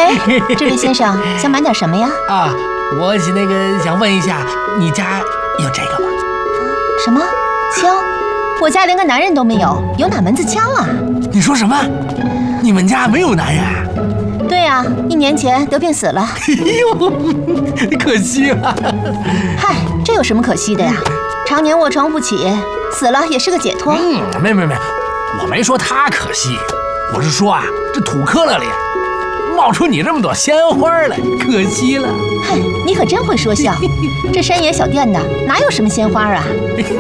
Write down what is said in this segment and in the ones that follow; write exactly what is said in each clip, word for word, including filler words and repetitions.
哎，这位先生想买点什么呀？ 啊，我是那个想问一下，你家有这个吗？ 什么枪？我家连个男人都没有，有哪门子枪啊？ 你说什么？你们家没有男人？ 对呀、啊，一年前得病死了。 哎呦，可惜了。 嗨，这有什么可惜的呀？常年卧床不起，死了也是个解脱。 嗯，没没没，我没说他可惜，我是说啊，这土坷勒里冒出你这么朵鲜花来，可惜了。 嗨，你可真会说笑。这山野小店的哪有什么鲜花啊？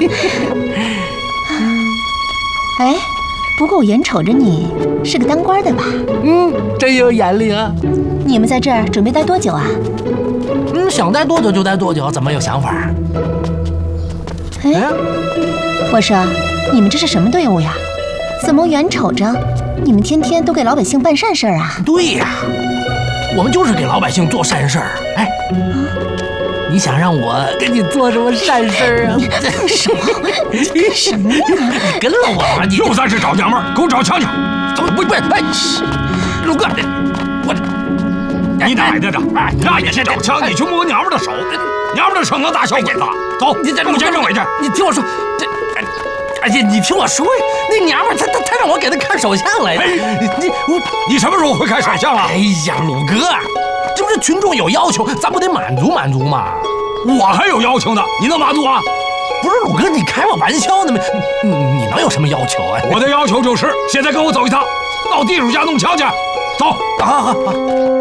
哎，不过我眼瞅着你是个当官的吧？ 嗯，真有眼力啊！ 你们在这儿准备待多久啊？ 嗯，想待多久就待多久，怎么有想法？ 哎，我说，你们这是什么队伍呀？怎么眼瞅着你们天天都给老百姓办善事儿啊？ 对呀，我们就是给老百姓做善事儿。哎，你想让我给你做什么善事儿啊？ 放手！你干什么呀？ 你跟了我，你又在这找娘们儿，给我找枪去！ 怎么不不？哎，陆哥，我你奶奶的！哎，那也是找枪，你去摸娘们的手，娘们的手能大小鬼子？走， 你这目前政委去。 你听我说，这，哎呀，你听我说，那娘们她她她让我给她看手相来着。你我你什么时候会看手相啊？ 哎呀，鲁哥，这不是群众有要求，咱不得满足满足吗？ 我还有要求呢，你能满足啊？ 不是鲁哥，你开我玩笑呢吗？你你能有什么要求啊？ 我的要求就是，现在跟我走一趟，到地主家弄枪去。走， 好好好。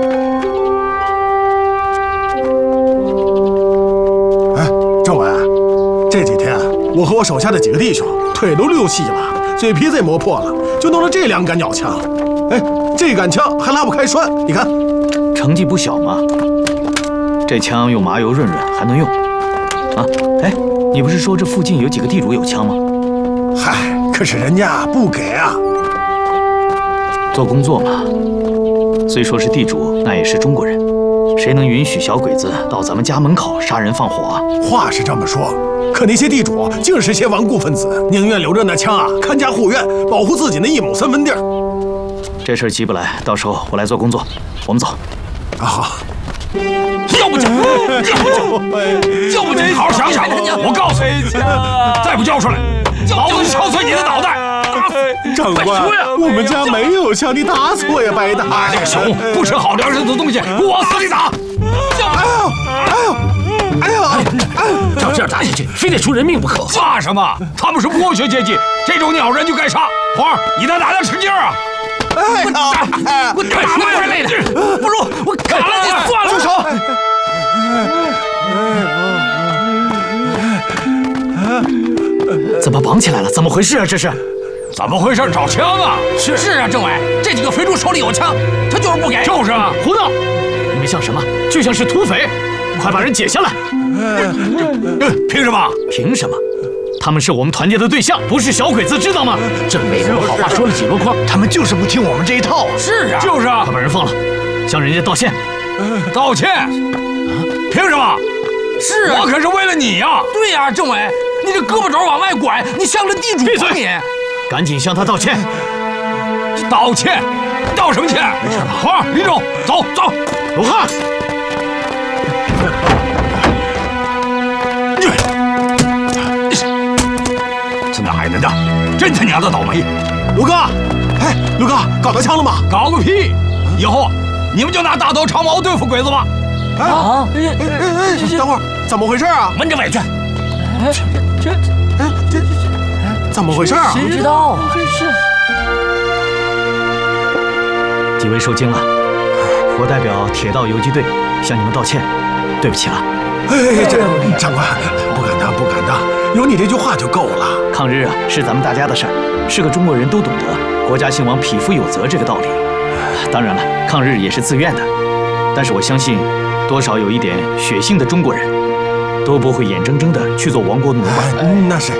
哎，政委，这几天我和我手下的几个弟兄腿都溜细了，嘴皮子也磨破了，就弄了这两杆鸟枪。哎，这杆枪还拉不开栓，你看， 成绩不小嘛。这枪用麻油润润还能用啊？哎，你不是说这附近有几个地主有枪吗？ 嗨，可是人家不给啊。 做工作嘛，虽说是地主，那也是中国人，谁能允许小鬼子到咱们家门口杀人放火啊？ 话是这么说，可那些地主竟是些顽固分子，宁愿留着那枪啊，看家护院，保护自己那一亩三分地儿。 这事儿急不来，到时候我来做工作，我们走。 啊好。 要不交，要不交，要不你好好想想。我告诉你，再不交出来，老子敲碎你的脑袋！打死！ 长官，我们家没有枪，你打死我也白打。 妈这个熊，不吃好粮食的东西，我死里打！ 哎呦，哎呦，哎呦，哎呦！ 照这样打下去，非得出人命不可。 怕什么？他们是剥削阶级，这种鸟人就该杀。花儿，你在哪点使劲啊？ 哎， 我打的怪累的，不如我砍了你算了。 住手！ 怎么绑起来了？怎么回事啊？这是？ 怎么回事？找枪啊！ 是是啊，政委，这几个肥猪手里有枪，他就是不给。 就是啊， 胡闹！你们像什么？就像是土匪！快把人解下来！ 凭什么？ 凭什么？他们是我们团结的对象，不是小鬼子，知道吗？ 这没人好话说了几箩筐，他们就是不听我们这一套啊！ 是啊，就是啊， 快把人放了，向人家道歉。 道歉？啊？凭什么？ 是啊， 我可是为了你呀！ 对呀，政委，你这胳膊肘往外拐，你像个地主。 闭嘴！ 你赶紧向他道歉。 道歉？道什么歉？没事吧？花儿，林总，走走。 鲁汉。 这奶奶的，真他娘的倒霉！ 卢哥，哎，卢哥，搞到枪了吗？ 搞个屁！以后你们就拿大刀长矛对付鬼子吧。 啊！哎哎哎，等会儿，怎么回事啊？ 闻着委屈。 哎，这这哎这怎么回事啊？ 谁知道啊？这是。 几位受惊了，我代表铁道游击队向你们道歉，对不起了。 哎，这长官，不敢当，不敢当，有你这句话就够了。 抗日啊，是咱们大家的事儿，是个中国人都懂得，国家兴亡，匹夫有责这个道理。当然了，抗日也是自愿的，但是我相信，多少有一点血性的中国人，都不会眼睁睁的去做亡国奴吧？ 那是。